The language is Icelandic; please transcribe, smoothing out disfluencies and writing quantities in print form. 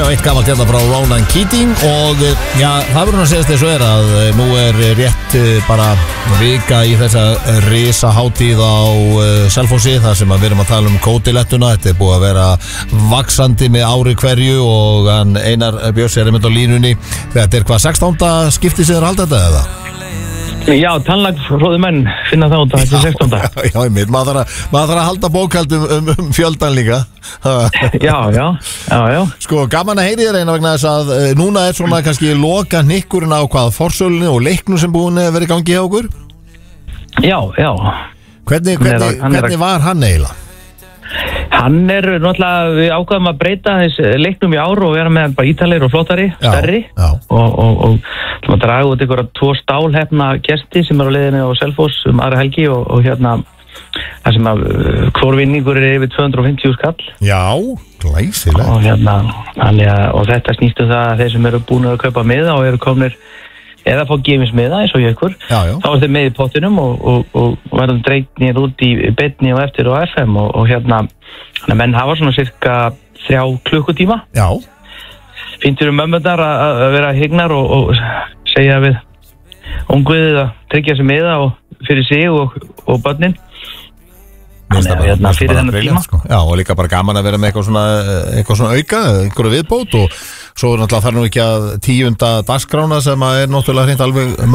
eitt gamalt hérna frá Ronan Keating og já, það verður að segja þess að nú rétt bara vika í þessa risa hátíð á Selfossi þar sem við erum að tala kótilettuna. Þetta búið að vera vaxandi með ári hverju og Einar Björns einmitt á línunni. Þetta hvað 16. skipti sem þeir halda þetta eða? Já, tannlæknisfróðir menn finna það út að þetta 16. Já, einmitt, maður þarf að halda bókhald fjöldan líka. Já. Sko, gaman að heyri þér eina vegna þess að núna svona kannski loka hnykkurinn á hvað forsölunni og leiknum sem búin verið í gangi hjá okkur. Já. Hvernig var hann eiginlega? Hann náttúrulega, við ákvaðum að breyta þess leiknum í ár og vera með bara ítalegri og flottari, stærri og að draga út einhverja 2 stálhefna gesti sem á leiðinni á Selfoss aðra helgi og hérna það sem að hvor vinningur yfir 250 skall. Já, glæsilegt. Og hérna, og þetta snýstu það að þeir sem eru búin að kaupa miða og eru komnir eða fá gefins miða eins og ég ykkur, þá þeir með í pottinum og verðum dregnir út í beinni og eftir og FM og hérna, menn hafa svona cirka 3 klukkutíma. Já. Finnst mömmundar að vera hignar og segja við ungviðið að tryggja sig miða fyrir sig og börnin. Hérna fyrir þennan tíma. Sko. Já, og líka bara gaman að vera með eitthvað svona auka, einhverju viðbót og svo náttúrulega þarf nú ekki að 10. dagskrána sem er náttúrulega hreint alveg